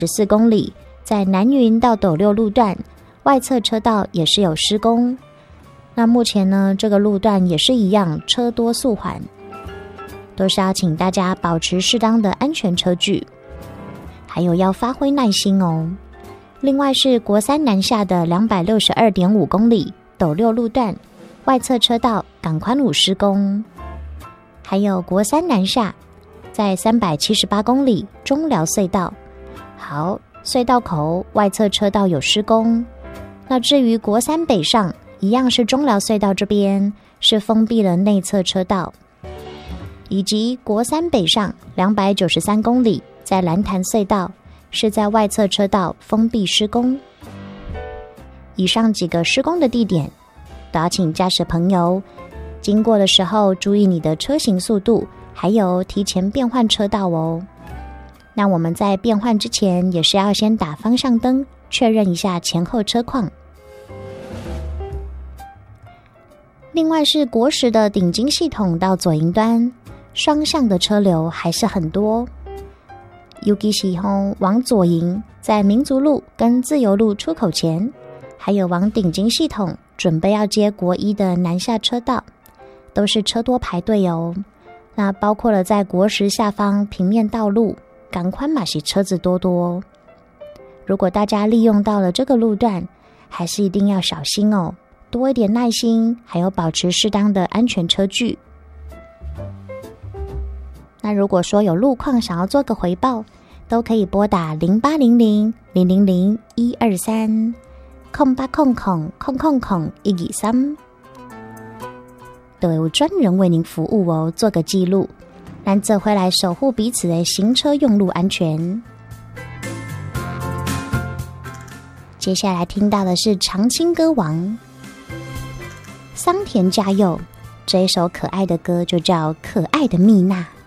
14公里，在南云到斗六路段外侧车道也是有施工。那目前呢，这个路段也是一样，车多速缓，都是要请大家保持适当的安全车距，还有要发挥耐心哦。另外是国三南下的262.5公里斗六路段外侧车道港宽5施工，还有国三南下在378公里中寮隧道，好，隧道口外侧车道有施工。那至于国三北上，一样是中寮隧道这边是封闭了内侧车道，以及国三北上293公里在蓝潭隧道是在外侧车道封闭施工。以上几个施工的地点都要请驾驶朋友经过的时候注意你的车行速度，还有提前变换车道哦。那我们在变换之前也是要先打方向灯，确认一下前后车况。另外是国十的顶金系统到左营端双向的车流还是很多，尤其是往左营在民族路跟自由路出口前，还有往顶金系统准备要接国一的南下车道，都是车多排队哦。那包括了在国十下方平面道路港宽嘛，是车子多多。如果大家利用到了这个路段，还是一定要小心哦，多一点耐心，还有保持适当的安全车距。那如果说有路况想要做个回报，都可以拨打0800-000-123 0800-123，都有专人为您服务哦，做个记录，咱这回来守护彼此的行车用路安全。接下来听到的是长青歌王桑田佳佑，这一首可爱的歌就叫《可爱的蜜娜》。